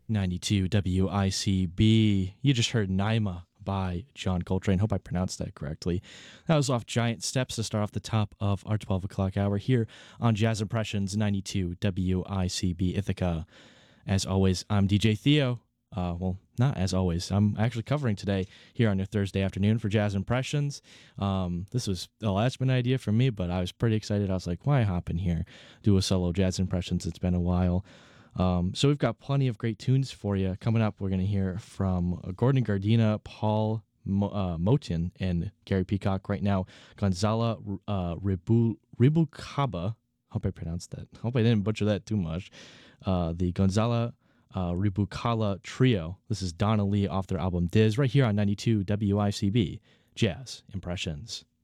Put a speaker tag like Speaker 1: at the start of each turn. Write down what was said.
Speaker 1: 92 WICB. You just heard Naima by John Coltrane. Hope I pronounced that correctly. That was off Giant Steps to start off the top of our 12 o'clock hour here on Jazz Impressions 92 WICB Ithaca. As always, I'm DJ Theo. Well, not as always. I'm actually covering today here on your Thursday afternoon for Jazz Impressions. This was a last minute idea from me, but I was pretty excited. I was like, why hop in here, do a solo Jazz Impressions? It's been a while. So we've got plenty of great tunes for you. Coming up, we're going to hear from Gordon Gardena, Paul Motin, and Gary Peacock. Right now, Gonzalo Ribucaba. Hope I pronounced that. Hope I didn't butcher that too much. The Gonzalo Ribucala Trio. This is Donna Lee off their album Diz, right here on 92 WICB Jazz Impressions.